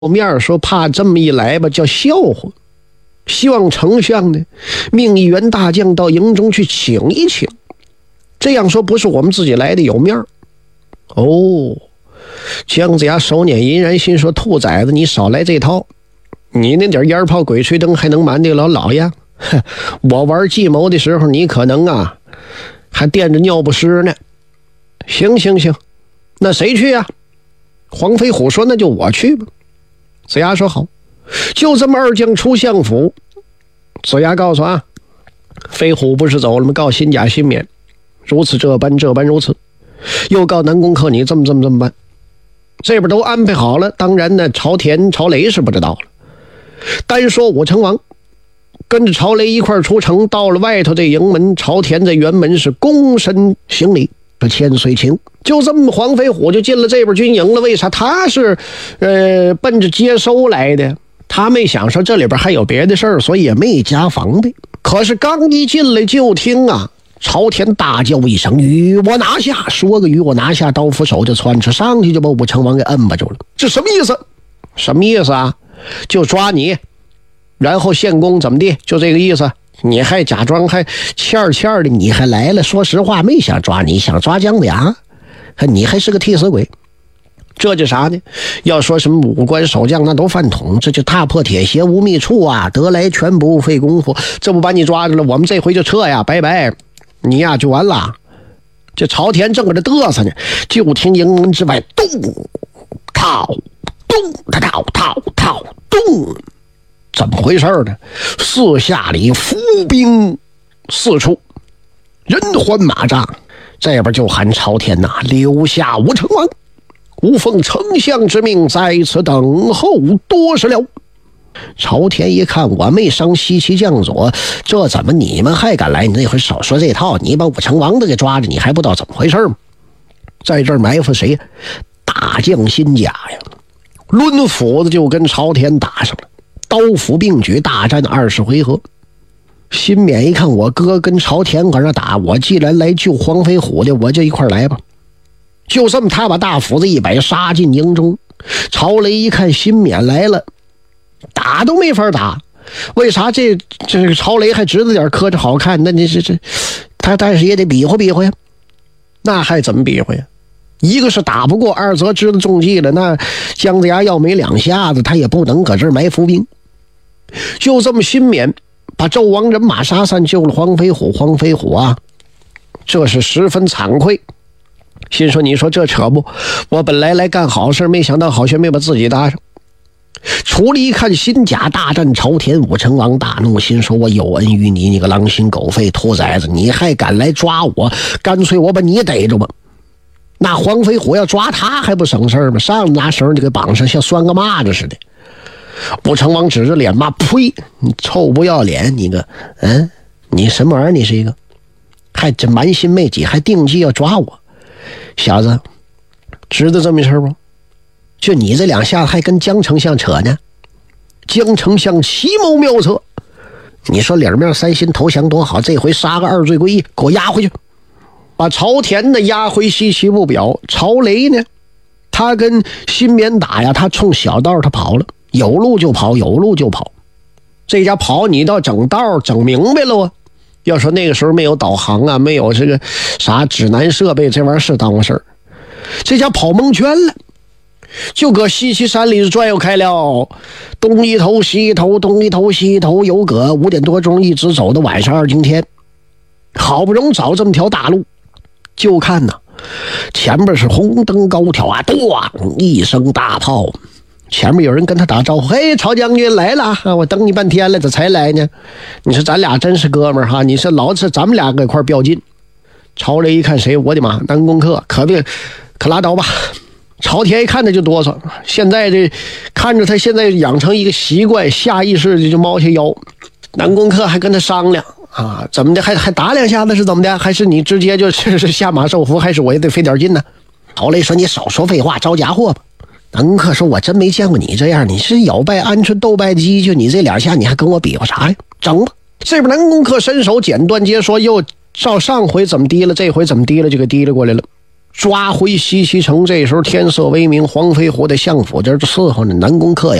面说怕这么一来吧叫笑话，希望丞相呢命一员大将到营中去请一请，这样说不是我们自己来的有面儿。哦，姜子牙手捻银然心说，兔崽子你少来这套，你那点烟炮鬼吹灯还能瞒得了老爷？我玩计谋的时候你可能啊还垫着尿不湿呢。行，那谁去啊？黄飞虎说那就我去吧。子牙说好。就这么二将出相府，子牙告诉啊，飞虎不是走了吗？告新甲新冕，如此这般如此，又告南宫克你这么办。这边都安排好了，当然呢朝田朝雷是不知道了。单说武成王跟着朝雷一块出城，到了外头这营门，朝田在辕门是躬身行礼，这千岁请。就这么黄飞虎就进了这边军营了。为啥？他是奔着接收来的，他没想说这里边还有别的事儿，所以也没加防备。可是刚一进来就听啊朝田大叫一声，与我拿下。说个与我拿下，刀斧手就窜出上去，就把武成王给摁巴住了。这什么意思？什么意思啊？就抓你，然后献功怎么地，就这个意思。你还假装还欠的，你还来了。说实话没想抓你，想抓姜子牙，你还是个替死鬼。这就啥呢？要说什么武官守将那都饭桶，这就踏破铁鞋无觅处啊，得来全不费功夫。这不把你抓着了，我们这回就撤呀，拜拜，你呀就完了。这朝田正搁这嘚瑟呢，就听营门之外咚套咚套咚，怎么回事呢？四下里伏兵四处，人环马扎。这边就喊朝田呐，留下武成王，吾奉丞相之命在此等候多时了。朝田一看，我没伤西岐将佐，这怎么你们还敢来？你那回少说这套，你把武成王都给抓着，你还不知道怎么回事吗？在这儿埋伏谁？大将新甲呀，抡斧子就跟朝田打上了，刀斧并举，大战20回合。新冕一看我哥跟朝田搁这打，我既然来救黄飞虎的，我就一块来吧。就这么他把大斧子一摆，杀进营中。朝雷一看新冕来了，打都没法打。为啥？这个朝雷还知道点磕着好看，那你他但是也得比划呀。那还怎么比划呀？一个是打不过，二则知道中计了，那姜子牙要没两下子，他也不能搁这儿埋伏兵。就这么新冕把纣王人马杀散，救了黄飞虎。黄飞虎啊，这是十分惭愧，心说你说这扯不，我本来干好事，没想到好悬没把自己搭上。出来一看新甲大战朝田，武成王大怒，心说我有恩于你，你个狼心狗肺兔崽子，你还敢来抓我，干脆我把你逮着吧。那黄飞虎要抓他还不省事吗？上拿绳就给绑上，像拴个蚂蚱似的。武成王指着脸骂，呸，你臭不要脸，你个你什么玩意儿？你是一个还真蛮心没己，还定计要抓我。小子知道这么一事不？就你这两下还跟姜丞相扯呢。姜丞相奇谋妙策，你说两面三心投降多好，这回杀个二罪归一，给我押回去。把朝田的押回西岐不表。朝雷呢，他跟新冕打呀，他冲小道他跑了，有路就跑。这家跑你到整道整明白了啊。要说那个时候没有导航啊，没有这个啥指南设备，这玩意儿是当回事儿。这家跑蒙圈了，就搁西岐山里转悠开了，东一头西一头，东一头西一头，有个5点多钟一直走到晚上2更天。好不容易找这么条大路，就看呐，前面是红灯高挑啊，咚一声大炮，前面有人跟他打招呼，嘿，曹将军来了，我等你半天了，这才来呢。你说咱俩真是哥们儿哈，你说老是咱们俩搁一块较劲。朝雷一看谁，我的妈，南宫克，可拉倒吧。朝田一看他就哆嗦，现在这看着他现在养成一个习惯，下意识就猫下腰。南宫克还跟他商量啊，怎么的还打两下子是怎么的？还是你直接就是下马受伏，还是我也得费点劲呢？朝雷说你少说废话，招家伙吧。南宫克说我真没见过你这样，你是咬败鹌鹑斗败鸡，就你这两下你还跟我比划啥呀？整吧。这边南宫克伸手剪断接说，又照上回怎么低了，这回怎么低了就给低了过来了。 抓回西岐城。这时候天色微明，黄飞虎在相府这儿伺候呢，南宫克